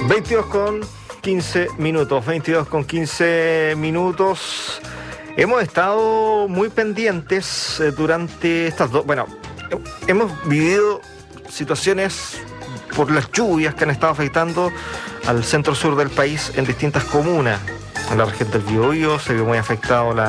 22 con 15 minutos, 22 con 15 minutos. Hemos estado muy pendientes durante estas dos... Bueno, hemos vivido situaciones por las lluvias que han estado afectando al centro-sur del país en distintas comunas. En la región del Biobío se vio muy afectado en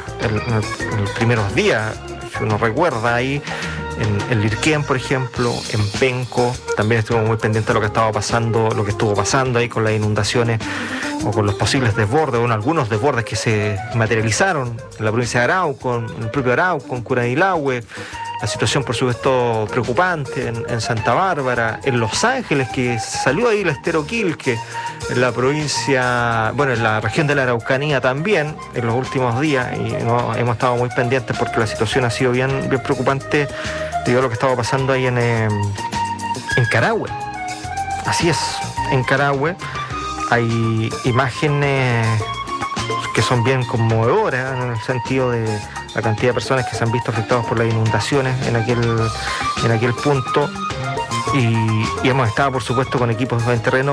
los primeros días, si uno recuerda ahí, en Lirquén, por ejemplo, en Penco. También estuvimos muy pendientes de lo que estuvo pasando ahí con las inundaciones o con los posibles desbordes, o algunos desbordes que se materializaron en la provincia de Arauco, en el propio Arauco, en Curanilahue. La situación, por supuesto, preocupante en Santa Bárbara, en Los Ángeles, que salió ahí el estero Quilque, en la provincia, bueno, en la región de la Araucanía también, en los últimos días, y hemos estado muy pendientes porque la situación ha sido bien preocupante debido a lo que estaba pasando ahí en Carahue. Así es, en Carahue hay imágenes que son bien conmovedoras en el sentido de la cantidad de personas que se han visto afectados por las inundaciones en aquel punto, y hemos estado, por supuesto, con equipos en terreno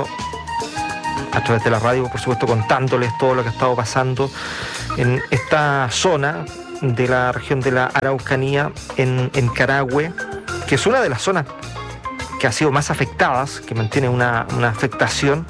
a través de la radio, por supuesto, contándoles todo lo que ha estado pasando en esta zona de la región de la Araucanía, en Carahue, que es una de las zonas que ha sido más afectadas, que mantiene una afectación,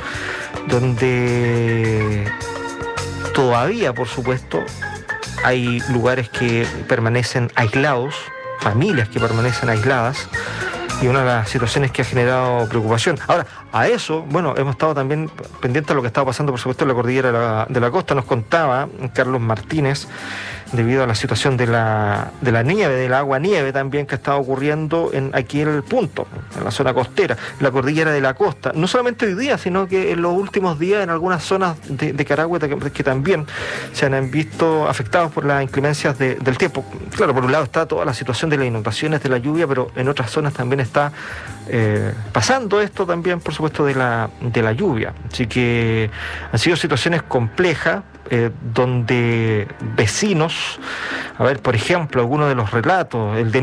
donde todavía, por supuesto, hay lugares que permanecen aislados, familias que permanecen aisladas, y una de las situaciones que ha generado preocupación. Ahora, a eso, bueno, hemos estado también pendientes de lo que estaba pasando, por supuesto, en la cordillera de la costa. Nos contaba Carlos Martínez, debido a la situación de la nieve, del agua nieve también que está ocurriendo en aquel punto, en la zona costera, la cordillera de la costa. No solamente hoy día, sino que en los últimos días en algunas zonas de Carahue que también se han visto afectados por las inclemencias del tiempo. Claro, por un lado está toda la situación de las inundaciones, de la lluvia, pero en otras zonas también está pasando esto también, por supuesto, de la lluvia. Así que han sido situaciones complejas, donde vecinos, a ver, por ejemplo, algunos de los relatos, el de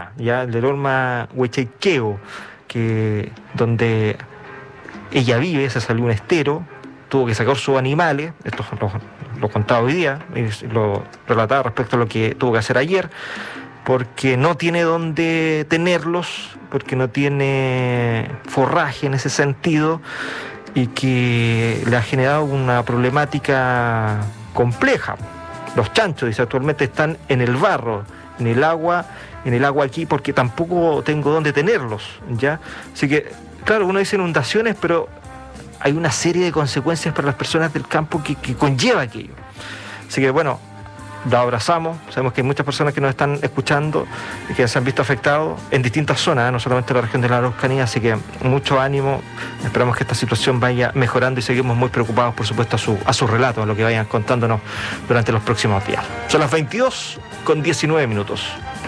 Norma Huecheiqueo, que donde ella vive, se salió un estero, tuvo que sacar sus animales, esto lo contaba hoy día, lo relataba respecto a lo que tuvo que hacer ayer, porque no tiene dónde tenerlos, porque no tiene forraje en ese sentido, y que le ha generado una problemática compleja. Los chanchos, dice, actualmente están en el barro, en el agua aquí, porque tampoco tengo dónde tenerlos, ¿ya? Así que, claro, uno dice inundaciones, pero hay una serie de consecuencias para las personas del campo que conlleva aquello. Así que, bueno, lo abrazamos. Sabemos que hay muchas personas que nos están escuchando y que se han visto afectados en distintas zonas, no solamente en la región de la Araucanía, así que mucho ánimo. Esperamos que esta situación vaya mejorando y seguimos muy preocupados, por supuesto, a sus relatos, a lo que vayan contándonos durante los próximos días. Son las 22 con 19 minutos.